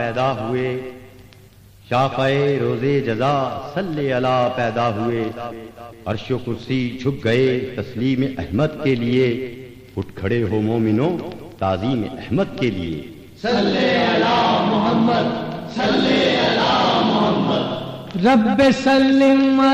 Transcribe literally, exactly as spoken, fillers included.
पैदा हुए, शाफ़े रोज़े जज़ा सल्ले अला पैदा हुए। अर्श व कुर्सी झुक गए तस्लीम अहमद के लिए, उठ खड़े हो मोमिनो ताज़ीम अहमद के लिए। सल्ले अला मोहम्मद, सल्ले अला मोहम्मद। रब्बे सल्लिम